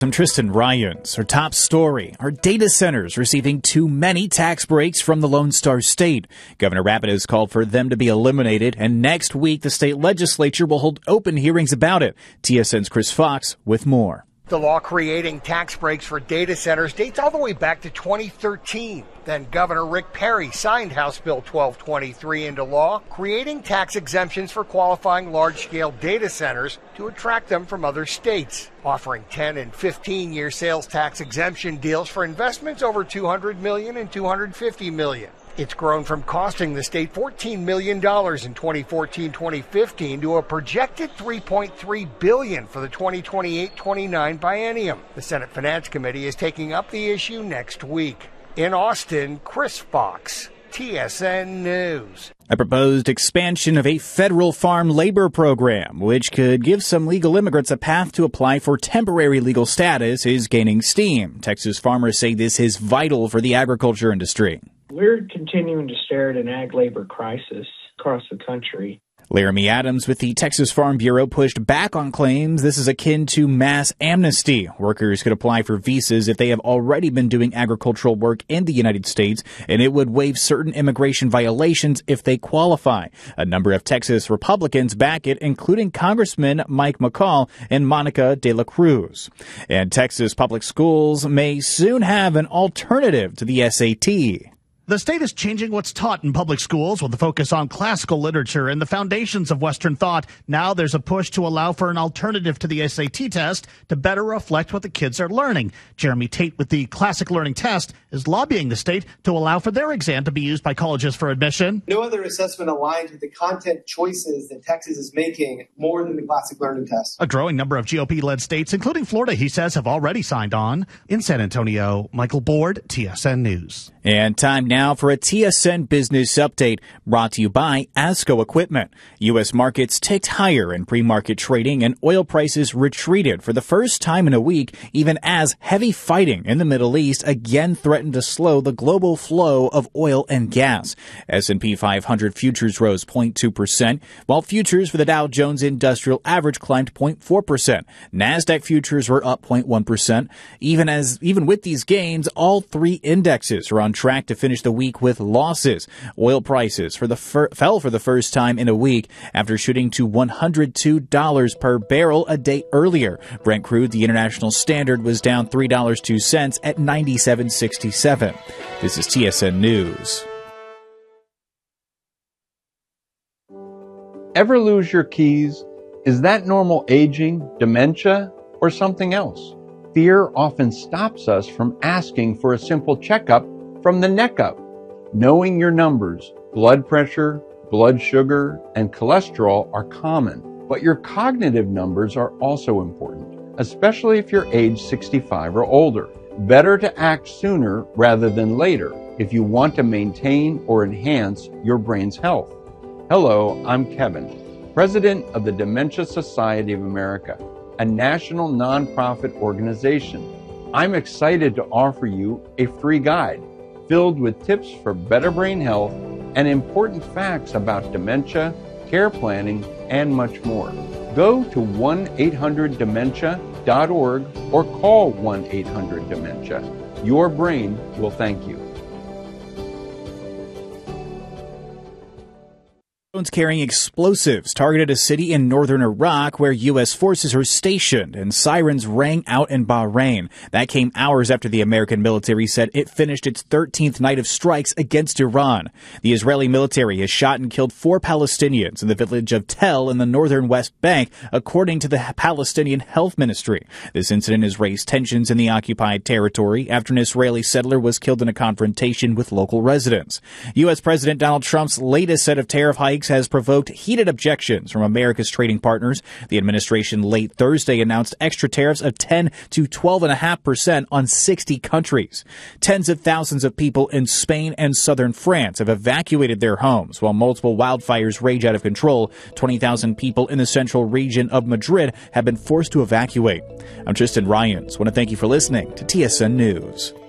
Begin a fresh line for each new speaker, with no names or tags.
I'm Tristan Ryans. Our top story, our data centers receiving too many tax breaks from the Lone Star State. Governor Abbott has called for them to be eliminated, and next week the state legislature will hold open hearings about it. TSN's Chris Fox with more.
The law creating tax breaks for data centers dates all the way back to 2013. Then Governor Rick Perry signed House Bill 1223 into law, creating tax exemptions for qualifying large-scale data centers to attract them from other states, offering 10 and 15-year sales tax exemption deals for investments over $200 million and $250 million. It's grown from costing the state $14 million in 2014-2015 to a projected $3.3 billion for the 2028-29 biennium. The Senate Finance Committee is taking up the issue next week. In Austin, Chris Fox, TSN News.
A proposed expansion of a federal farm labor program, which could give some legal immigrants a path to apply for temporary legal status, is gaining steam. Texas farmers say this is vital for the agriculture industry.
We're continuing to stare at an ag labor crisis across the country.
Laramie Adams with the Texas Farm Bureau pushed back on claims this is akin to mass amnesty. Workers could apply for visas if they have already been doing agricultural work in the United States, and it would waive certain immigration violations if they qualify. A number of Texas Republicans back it, including Congressman Mike McCall and Monica de la Cruz. And Texas public schools may soon have an alternative to the SAT.
The state is changing what's taught in public schools with a focus on classical literature and the foundations of Western thought. Now there's a push to allow for an alternative to the SAT test to better reflect what the kids are learning. Jeremy Tate with the Classic Learning Test is lobbying the state to allow for their exam to be used by colleges for admission.
No other assessment aligns with the content choices that Texas is making more than the Classic Learning Test.
A growing number of GOP-led states, including Florida, he says, have already signed on. In San Antonio, Michael Board, TSN News.
And time now for a TSN Business Update brought to you by ASCO Equipment. U.S. markets ticked higher in pre-market trading and oil prices retreated for the first time in a week, even as heavy fighting in the Middle East again threatened to slow the global flow of oil and gas. S&P 500 futures rose 0.2%, while futures for the Dow Jones Industrial Average climbed 0.4%. NASDAQ futures were up 0.1%. Even with these gains, all three indexes are on track to finish the week with losses. Oil prices fell for the first time in a week after shooting to $102 per barrel a day earlier. Brent crude, the international standard, was down $3.02 at $97.67. This is TSN News.
Ever lose your keys? Is that normal aging, dementia, or something else? Fear often stops us from asking for a simple checkup from the neck up. Knowing your numbers, blood pressure, blood sugar, and cholesterol are common, but your cognitive numbers are also important, especially if you're age 65 or older. Better to act sooner rather than later if you want to maintain or enhance your brain's health. Hello, I'm Kevin, President of the Dementia Society of America, a national nonprofit organization. I'm excited to offer you a free guide filled with tips for better brain health and important facts about dementia, care planning, and much more. Go to 1-800-DEMENTIA.org or call 1-800-DEMENTIA. Your brain will thank you.
Drones carrying explosives targeted a city in northern Iraq where U.S. forces are stationed, and sirens rang out in Bahrain. That came hours after the American military said it finished its 13th night of strikes against Iran. The Israeli military has shot and killed 4 Palestinians in the village of Tel in the northern West Bank, according to the Palestinian Health Ministry. This incident has raised tensions in the occupied territory after an Israeli settler was killed in a confrontation with local residents. U.S. President Donald Trump's latest set of tariff hikes has provoked heated objections from America's trading partners. The administration late Thursday announced extra tariffs of 10 to 12.5% on 60 countries. Tens of thousands of people in Spain and southern France have evacuated their homes while multiple wildfires rage out of control. 20,000 people in the central region of Madrid have been forced to evacuate. I'm Tristan Ryans. I want to thank you for listening to TSN News.